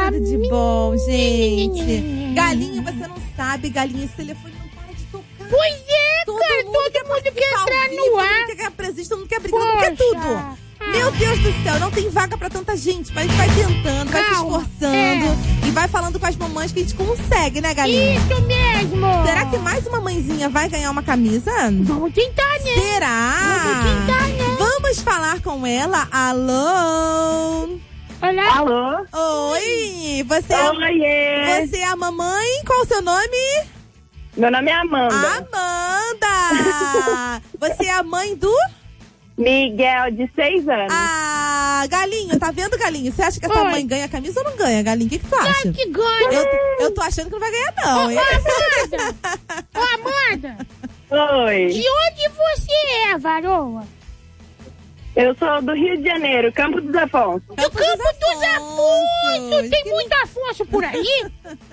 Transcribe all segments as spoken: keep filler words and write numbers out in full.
tudo de bom, gente. Galinha, você não sabe, galinha, esse telefone não para de tocar. Pois é, todo cara, mundo todo quer mundo quer participar entrar ao vivo, no todo ar. mundo quer ganhar presente, todo mundo quer brigar, todo mundo quer tudo. Ah. Meu Deus do céu, não tem vaga pra tanta gente, mas vai tentando, vai se Calma, esforçando e vai falando com as mamães que a gente consegue, né, galinha? Isso mesmo. Será que mais uma mãezinha vai ganhar uma camisa? Vamos tentar, né? Será? Vamos tentar, né? Vamos falar com ela. Alô? Olá. Alô? Oi, você é, Oiê! você é a mamãe? Qual o seu nome? Meu nome é Amanda. Amanda! Você é a mãe do... Miguel, de seis anos. Ah, Galinho, tá vendo, Galinho? Você acha que essa Oi. mãe ganha camisa ou não ganha, Galinho? O que, que tu acha? Ai, que ganha. Eu, eu tô achando que não vai ganhar, não, hein? Ô, Amanda. Ô, Amanda. Oi. De onde você é, varoa? Eu sou do Rio de Janeiro, Campo dos Afonso. Do Campo dos Afonso. Tem muito Afonso por aí?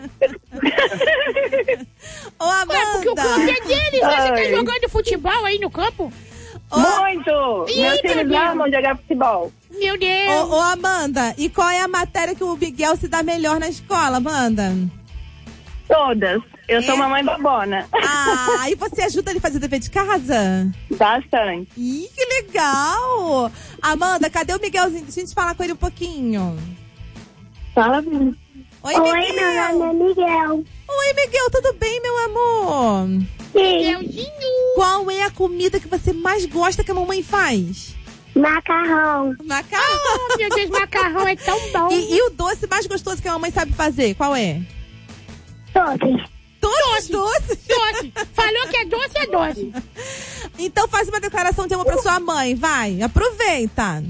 Ô, Amanda. É porque o campo é deles. Você tá Oi. jogando futebol aí no campo? Ô, Muito! Ih, Meus meu filhos Deus. amam jogar futebol. Meu Deus. ô, ô, Amanda, e qual é a matéria que o Miguel se dá melhor na escola, Amanda? Todas. Eu É? sou mamãe babona. Ah, e você ajuda ele a fazer dever de casa? Bastante. Ih, que legal! Amanda, cadê o Miguelzinho? Deixa a gente falar com ele um pouquinho. Fala pra mim. Oi, Miguel. é Miguel. Oi, Miguel, tudo bem, meu amor? Miguelzinho. Qual é a comida que você mais gosta que a mamãe faz? Macarrão. Macarrão. Oh, meu Deus, macarrão é tão bom. E, e o doce mais gostoso que a mamãe sabe fazer, qual é? Todos. Todos os doces? Doce. Falou que é doce, é doce. Então faz uma declaração de amor pra sua mãe, vai. Aproveita.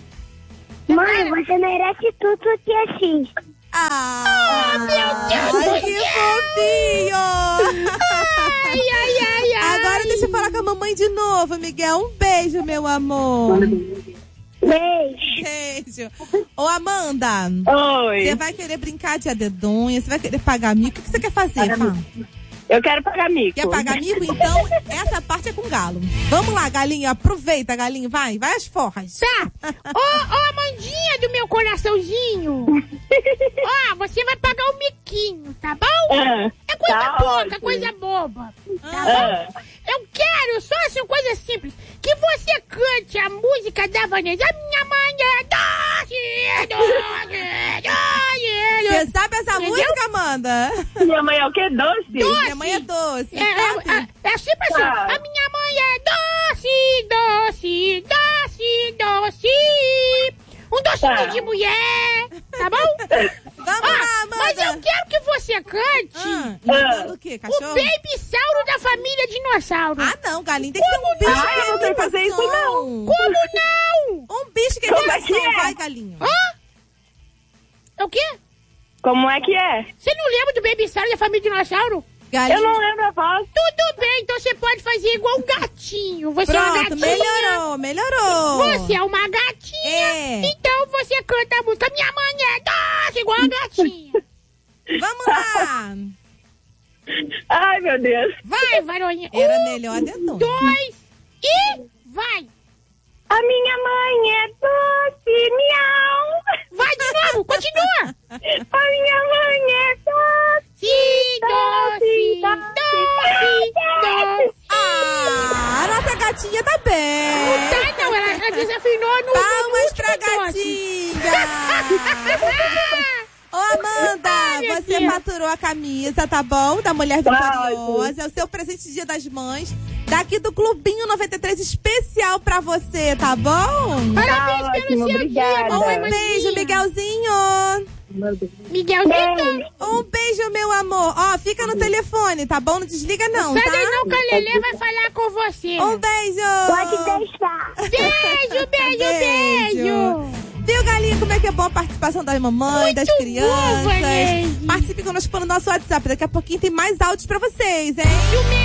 Mãe, você merece tudo que assiste. Ah, meu Deus ai, do que céu. fofinho. Ai, ai, ai, ai. Agora deixa eu falar com a mamãe de novo, Miguel. Um beijo, meu amor. Beijo. Beijo. Ô, Amanda, Oi. você vai querer brincar de adedonha? Você vai querer pagar mico? O que você quer fazer, Fá? Eu quero pagar mico. Quer pagar mico? Então, essa parte é com galo. Vamos lá, galinho. Aproveita, galinho. Vai, vai às forras. Tá. Ô, ô, Amandinha do meu coraçãozinho. Ó, você vai pagar o miquinho, tá bom? Ah, É coisa tá pouca, ótimo. coisa boba. Tá Ah. bom? Eu quero, só assim, coisa simples, que você cante a música da Vanessa. A minha mãe é doce, doce, doce. Você sabe essa Entendeu? música, Amanda? Minha mãe é o quê? Doce? Doce. Minha mãe é doce. É, é, é, é sempre assim. Tá. A minha mãe é doce, doce, doce, doce. Um docinho Tá. de mulher, tá bom? Vamos Ah, lá, Amanda. mas eu quero que você cante Ah, imitando o quê? o Cachorro? babysauro da família dinossauro. Ah, não, galinho. Tem que ser um bicho não? que Ah, eu não tem sei fazer isso, emoção. Como não? Um bicho que Como tem é que emoção. é? Vai, galinho. Hã? É o quê? Como é que é? Você não lembra do babysauro da família dinossauro? Galinho. Eu não lembro a voz. Tudo bem, então você pode fazer igual um gatinho. Você é uma Pronto, gatinha. melhorou, melhorou. Você é uma gatinha. É. Então você canta a música Minha mãe é doce, igual a gatinha. Vamos lá. Ai, meu Deus. Vai, varoinha. Era Um, melhor a dedonha. dois e vai. A minha mãe é doce, miau. Vai de novo, continua. A minha mãe é doce. Sim, doce, doce, doce. Ah, a nossa gatinha tá bem. Tá, não, ela, ela desafinou no Palmas no pra último doce. gatinha. Ô, Amanda, Ai, minha você filha. faturou a camisa, tá bom? Da Mulher Tá Vitoriosa. É o seu presente de Dia das Mães. Daqui do Clubinho noventa e três, especial pra você, tá bom? Parabéns Tá pelo ótimo, seu obrigada. dia, Um mamãe beijo, Miguelzinho. Miguelzinho. Um beijo, meu amor. Ó, fica no telefone, tá bom? Não desliga não, Sai tá? daí não, que a Lelê vai falar com você. Um beijo. deixar. Beijo, beijo, Beijo. beijo. Viu, galinha, como é que é bom a participação das mamães, das Muito crianças? bom, Vanessa. Participe conosco pelo nosso WhatsApp. Daqui a pouquinho tem mais áudios pra vocês, hein?